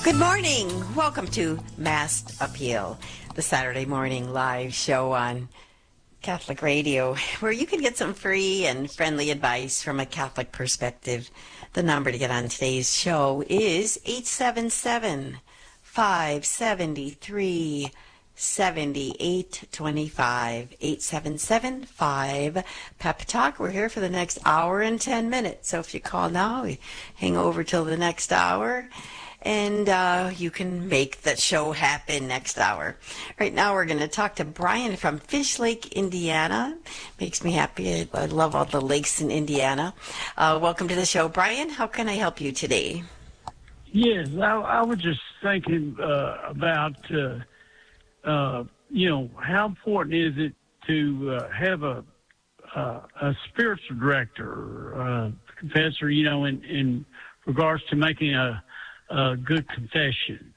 Good morning. Welcome to Mass Appeal, the Saturday morning live show on Catholic Radio, where you can get some free and friendly advice from a Catholic perspective. The number to get on today's show is 877-573-7825. 877-5 Talk. We're here for the next hour and 10 minutes. So if you call now, we hang over till the next hour. And you can make the show happen next hour. Right now we're going to talk to Brian from Fish Lake, Indiana. Makes me happy. I love all the lakes in Indiana. Welcome to the show, Brian. How can I help you today? Yes, I was just thinking about, how important is it to have a spiritual director, confessor, in regards to making a good confession.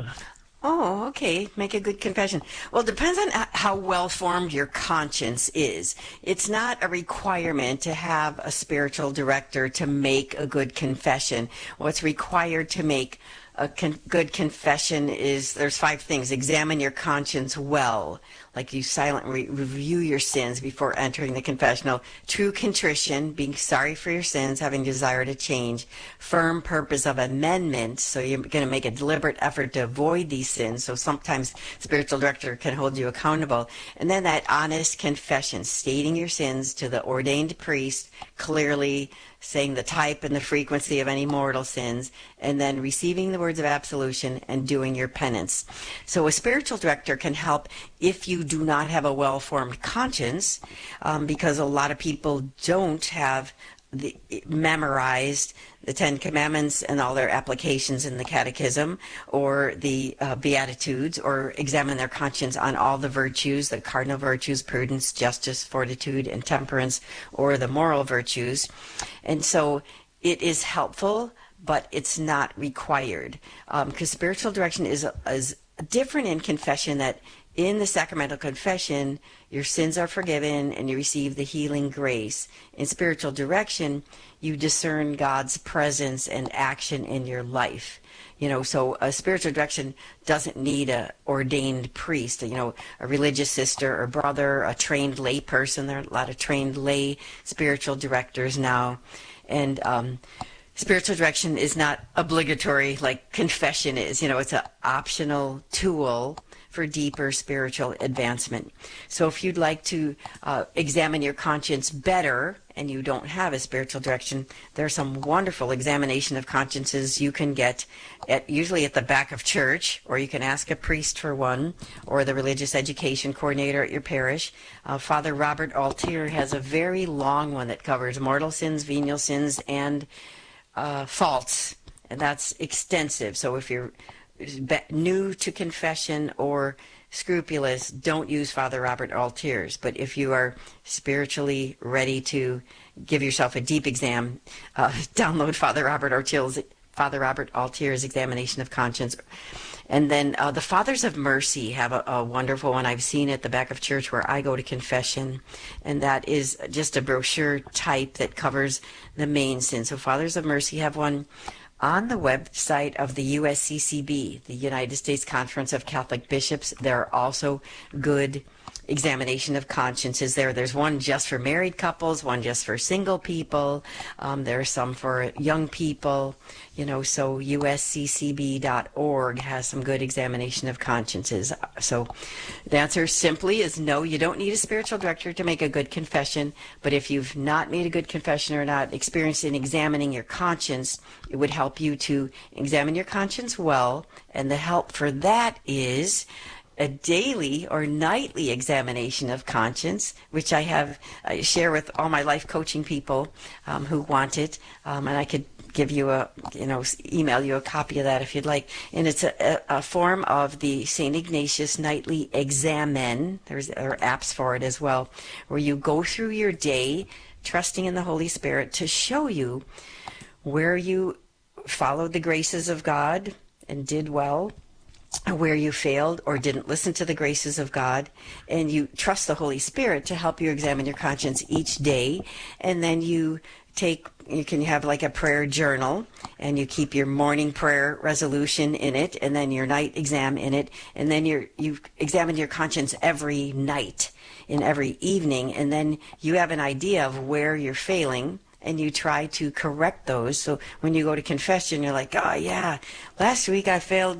Oh, okay. Make a good confession. Well, it depends on how well-formed your conscience is. It's not a requirement to have a spiritual director to make a good confession. What's required to make a good confession is there's 5 things. Examine your conscience well, like you silently review your sins before entering the confessional. True contrition, being sorry for your sins, having desire to change. Firm purpose of amendment, so you're going to make a deliberate effort to avoid these sins. So sometimes spiritual director can hold you accountable. And then that honest confession, stating your sins to the ordained priest clearly, saying the type and the frequency of any mortal sins, and then receiving the words of absolution and doing your penance. So a spiritual director can help if you do not have a well-formed conscience, because a lot of people don't have memorized the 10 Commandments and all their applications in the Catechism or the Beatitudes, or examine their conscience on all the virtues, the cardinal virtues, prudence, justice, fortitude, and temperance, or the moral virtues. And so it is helpful, but it's not required, because spiritual direction is different in confession, that in the sacramental confession, your sins are forgiven and you receive the healing grace. In spiritual direction, you discern God's presence and action in your life. So a spiritual direction doesn't need a ordained priest, a religious sister or brother, a trained lay person. There are a lot of trained lay spiritual directors now. And spiritual direction is not obligatory like confession is. It's an optional tool for deeper spiritual advancement. So if you'd like to examine your conscience better and you don't have a spiritual direction, there are some wonderful examination of consciences you can get usually at the back of church, or you can ask a priest for one, or the religious education coordinator at your parish. Father Robert Altier has a very long one that covers mortal sins, venial sins, and faults, and that's extensive. So if you're new to confession or scrupulous, don't use Father Robert Altier's. But if you are spiritually ready to give yourself a deep exam, download Father Robert Altier's Examination of Conscience. And then the Fathers of Mercy have a wonderful one I've seen at the back of church where I go to confession, and that is just a brochure type that covers the main sins. So Fathers of Mercy have one on the website of the USCCB, the United States Conference of Catholic Bishops. There are also good examination of consciences there. There's one just for married couples, one just for single people. There are some for young people, so usccb.org has some good examination of consciences. So the answer simply is no, you don't need a spiritual director to make a good confession. But if you've not made a good confession or not experienced in examining your conscience, it would help you to examine your conscience well. And the help for that is a daily or nightly examination of conscience, which I share with all my life coaching people who want it, and I could give you email you a copy of that if you'd like. And it's a form of the St. Ignatius Nightly Examen. There are apps for it as well, where you go through your day trusting in the Holy Spirit to show you where you followed the graces of God and did well, where you failed or didn't listen to the graces of God, and you trust the Holy Spirit to help you examine your conscience each day. And then you take you can have like a prayer journal, and you keep your morning prayer resolution in it, and then your night exam in it, and then you examine your conscience every night and every evening, and then you have an idea of where you're failing, and you try to correct those. So when you go to confession, you're like, oh yeah, last week I failed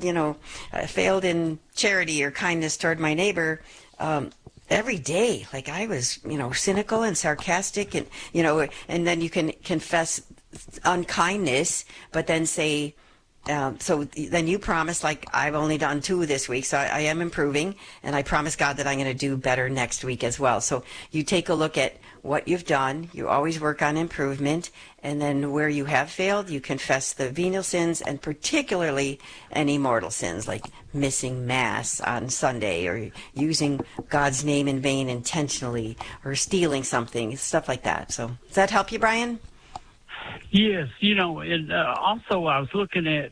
in charity or kindness toward my neighbor. Every day, like I was, cynical and sarcastic, and and then you can confess unkindness, but then say, so then you promise, like, I've only done 2 this week, so I am improving, and I promise God that I'm going to do better next week as well. So you take a look at what you've done. You always work on improvement, and then where you have failed, you confess the venial sins, and particularly any mortal sins, like missing Mass on Sunday, or using God's name in vain intentionally, or stealing something, stuff like that. So does that help you, Brian? Yes, and also I was looking at,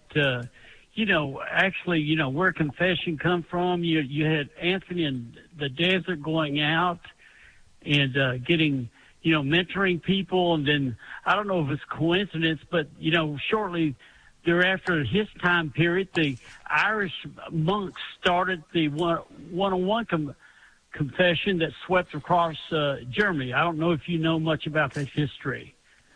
actually, where confession come from. You had Anthony in the desert going out and getting, mentoring people. And then I don't know if it's coincidence, but, shortly thereafter, his time period, the Irish monks started the one-on-one confession that swept across Germany. I don't know if you know much about that history.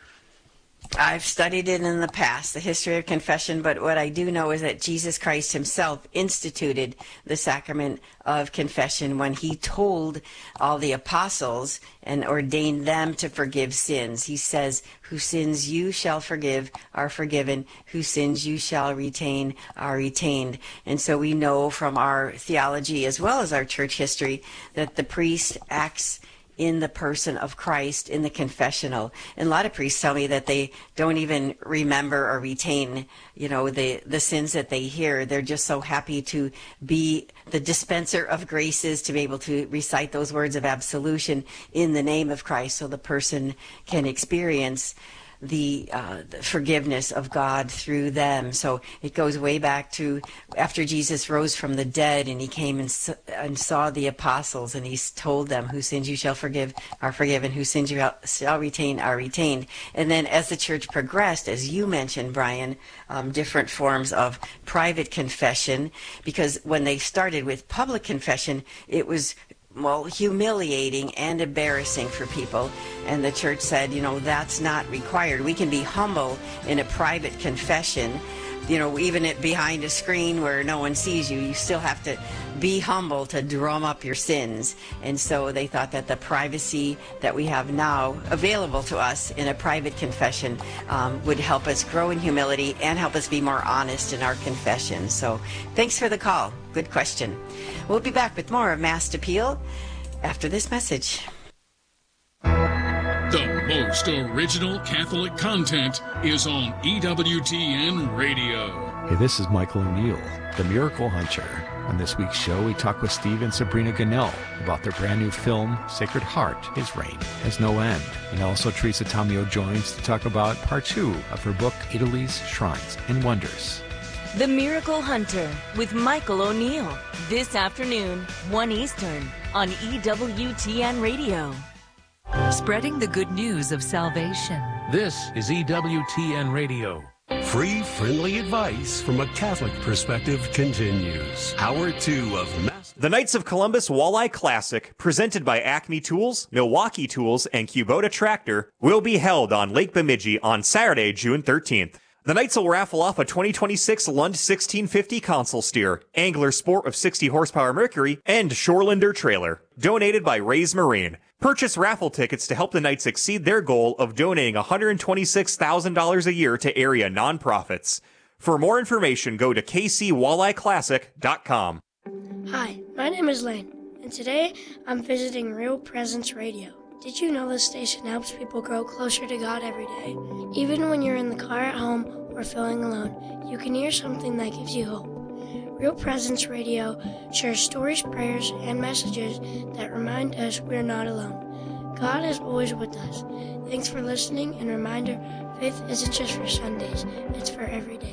I've studied it in the past, the history of confession, but what I do know is that Jesus Christ himself instituted the sacrament of confession when he told all the apostles and ordained them to forgive sins. He says, whose sins you shall forgive are forgiven, whose sins you shall retain are retained. And so we know from our theology as well as our church history that the priest acts in the person of Christ in the confessional. And a lot of priests tell me that they don't even remember or retain, the sins that they hear. They're just so happy to be the dispenser of graces, to be able to recite those words of absolution in the name of Christ, so the person can experience the forgiveness of God through them. So it goes way back to after Jesus rose from the dead, and he came and saw the apostles, and he told them, whose sins you shall forgive are forgiven, whose sins you shall retain are retained. And then as the church progressed, as you mentioned, Brian, different forms of private confession, because when they started with public confession, it was humiliating and embarrassing for people. And the church said, that's not required. We can be humble in a private confession, even behind a screen where no one sees you. You still have to be humble to drum up your sins. And so they thought that the privacy that we have now available to us in a private confession would help us grow in humility and help us be more honest in our confession. So thanks for the call. Good question. We'll be back with more of Mass Appeal after this message. The most original Catholic content is on EWTN Radio. Hey, this is Michael O'Neill, the Miracle Hunter. On this week's show, we talk with Steve and Sabrina Gannell about their brand new film, Sacred Heart, His Reign Has No End. And also Teresa Tomeo joins to talk about part 2 of her book, Italy's Shrines and Wonders. The Miracle Hunter with Michael O'Neill. This afternoon, 1 Eastern, on EWTN Radio. Spreading the good news of salvation. This is EWTN Radio. Free, friendly advice from a Catholic perspective continues. Hour 2 of Mass. The Knights of Columbus Walleye Classic, presented by Acme Tools, Milwaukee Tools, and Kubota Tractor, will be held on Lake Bemidji on Saturday, June 13th. The Knights will raffle off a 2026 Lund 1650 console steer, Angler Sport of 60 horsepower Mercury, and Shorelander trailer, donated by Ray's Marine. Purchase raffle tickets to help the Knights exceed their goal of donating $126,000 a year to area nonprofits. For more information, go to kcwalleyeclassic.com. Hi, my name is Lane, and today I'm visiting Real Presence Radio. Did you know this station helps people grow closer to God every day? Even when you're in the car at home or feeling alone, you can hear something that gives you hope. Real Presence Radio shares stories, prayers, and messages that remind us we're not alone. God is always with us. Thanks for listening, and reminder, faith isn't just for Sundays, it's for every day.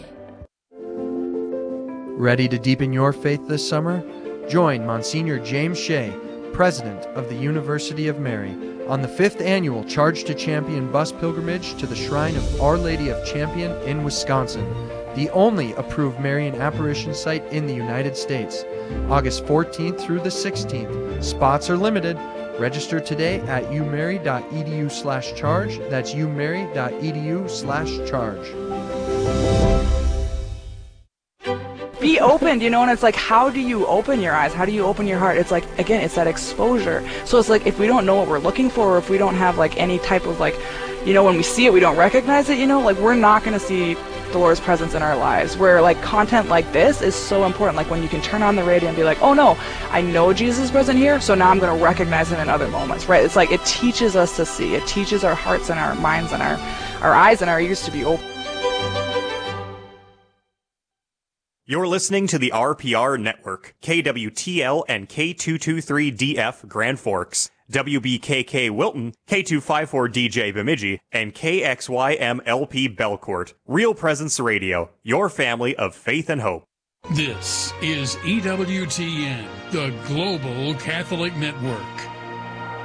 Ready to deepen your faith this summer? Join Monsignor James Shea, President of the University of Mary, on the 5th annual Charge to Champion bus pilgrimage to the Shrine of Our Lady of Champion in Wisconsin, the only approved Marian apparition site in the United States. August 14th through the 16th. Spots are limited. Register today at umary.edu/charge. That's umary.edu/charge. Be open, and it's like, how do you open your eyes? How do you open your heart? It's like, again, it's that exposure. So it's like, if we don't know what we're looking for, or if we don't have like any type of like, when we see it, we don't recognize it, like we're not going to see the Lord's presence in our lives, where like content like this is so important. Like when you can turn on the radio and be like, oh no, I know Jesus is present here, so now I'm going to recognize him in other moments, right? It's like, it teaches us to see. It teaches our hearts and our minds and our eyes and our ears to be open. You're listening to the RPR Network, KWTL and K223DF Grand Forks, WBKK Wilton, K254DJ Bemidji, and KXYMLP Belcourt. Real Presence Radio, your family of faith and hope. This is EWTN, the Global Catholic Network.